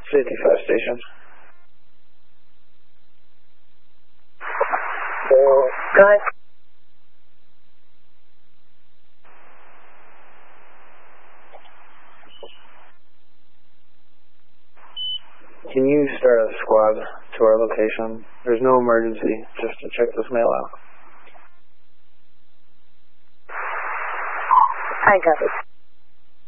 55 station. Guys. Can you start a squad to our location? There's no emergency, just to check this mail out. I got it.